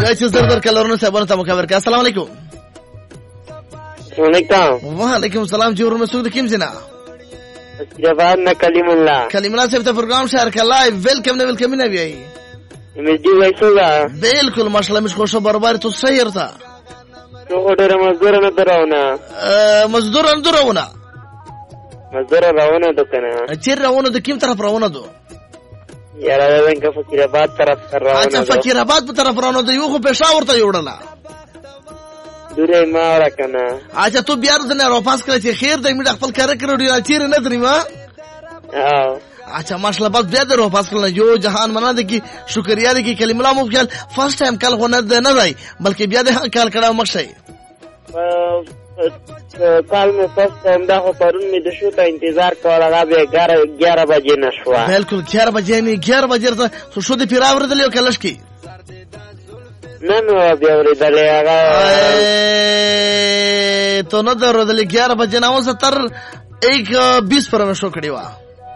چې زردر کلرونو صاحبانو ته مخابر کا. السلام علیکم. وعلیکم السلام. چې ورونه سود کیم زنا جواب نه کلیم الله صاحب ته پروګرام شهر کا لایو ویلکم نه وی مزدی وایسولا بالکل ماشاءالله مش خوشو برابر تو سیر تا تو ډېر مزدور نه دراونه مزدور راونه دکنه چیر راونه د کیم طرف راونه دو یاره څنګه فقیرآباد طرف راونه اچھا فقیرآباد په طرف راونه دو یو خو پېښور ته یوړله دوره ما راکنه. اچھا تو بیا نه را پاس کړی چې خیر د میډ خپل کار کړو چیر نه درې ما اچھا ماشاءالله بس بیا درو پاس کړل جو جهان منا د کی شکریا د کی کلمه الله مو خیال فرست ټایم کال غو نه دی بلکې بیا د کال کړه مخشي کال میں فرست ٹائم دا ہو پرون میں د شو ته انتظار کوله غا به 11 بجې نشوا بالکل 11 بجې ته شو د پیراور دلیو کلش کی نن بیا ورېدلې هغه ته نو درودلې 11 بجې نه اوس تر 1:20 پر شو کړی وا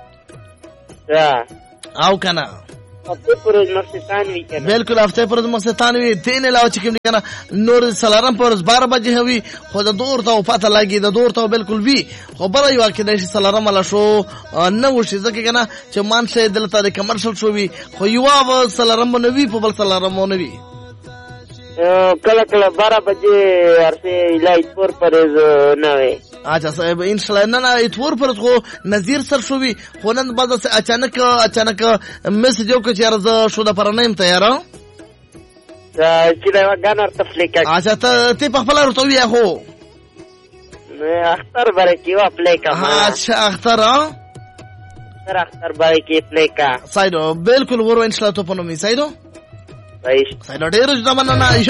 او کنه هفته پرز مقصدان وی کنه بالکل هفته پرز مقصدان وی تین علاوه چې کوم کنه نور سلارم پرز 12 بجې هوي خو د دور ته پته لګي د دور ته بالکل وی خو بل یو کې د سلارم لا شو نه وشي ځکه کنه چې مان شه دلته د کمرشل شو وی خو یو سلارم نه وی په بل سلارم نه وی کله 12 بجې ارسه لایټ پر پرز نه وي. اچھا صاحب ان شاء الله نه اتور پر خو نذیر سر شو وی خو نن بعد اچانک میسج یو کې چرته شو د پرنیم تیار چې دا غانر تفلیک اچھا ته په خپل ورته وی هو اختر برکی وا پلی کا اچھا اختر برکی پلی کا سایدو بالکل ورو ان شاء الله ته پنو می سایدو ډېر ځمانه نه